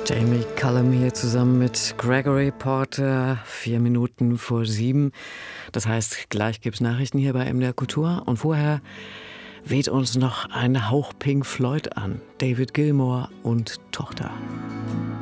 Jamie Cullum hier zusammen mit Gregory Porter, 4 Minuten vor 7. Das heißt, gleich gibt's Nachrichten hier bei MDR Kultur. Und vorher weht uns noch ein Hauch Pink Floyd an. David Gilmour und Tochter.